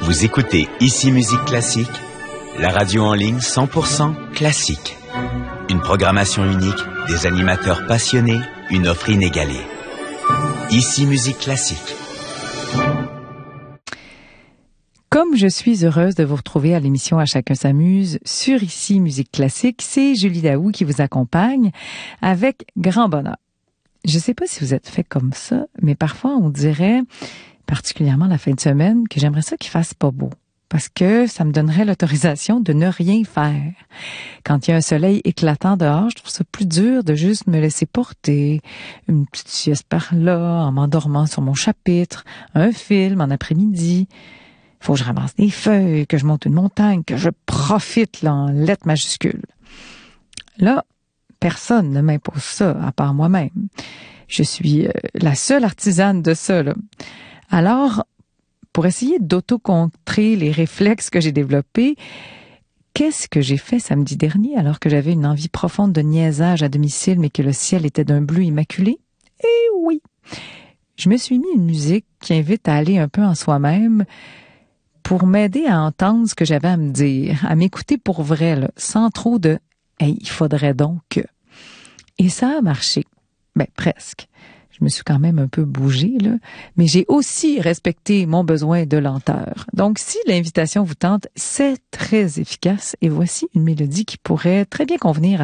Vous écoutez Ici Musique Classique, la radio en ligne 100% classique. Une programmation unique, des animateurs passionnés, une offre inégalée. Ici Musique Classique. Comme je suis heureuse de vous retrouver à l'émission À chacun s'amuse sur Ici Musique Classique, c'est Julie Daou qui vous accompagne avec grand bonheur. Je sais pas si vous êtes fait comme ça, mais parfois on dirait, particulièrement la fin de semaine, que j'aimerais ça qu'il fasse pas beau. Parce que ça me donnerait l'autorisation de ne rien faire. Quand il y a un soleil éclatant dehors, je trouve ça plus dur de juste me laisser porter, une petite sieste par là, en m'endormant sur mon chapitre, un film en après-midi. Faut que je ramasse des feuilles, que je monte une montagne, que je profite là, en lettres majuscules. Là, personne ne m'impose ça, à part moi-même. Je suis la seule artisane de ça, là. Alors, pour essayer d'auto-contrer les réflexes que j'ai développés, qu'est-ce que j'ai fait samedi dernier alors que j'avais une envie profonde de niaisage à domicile mais que le ciel était d'un bleu immaculé? Eh oui! Je me suis mis une musique qui invite à aller un peu en soi-même pour m'aider à entendre ce que j'avais à me dire, à m'écouter pour vrai, là, sans trop de « hey, il faudrait donc que... » Et ça a marché. Ben, presque. Je me suis quand même un peu bougée, là, mais j'ai aussi respecté mon besoin de lenteur. Donc, si l'invitation vous tente, c'est très efficace et voici une mélodie qui pourrait très bien convenir à